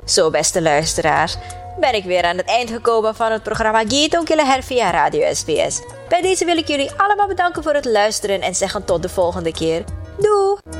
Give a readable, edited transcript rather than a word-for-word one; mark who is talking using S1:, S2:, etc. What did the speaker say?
S1: Zo, beste luisteraars, ben ik weer aan het eind gekomen van het programma Gitong Kilahar via Radio SBS. Bij deze wil ik jullie allemaal bedanken voor het luisteren en zeggen tot de volgende keer. Doei!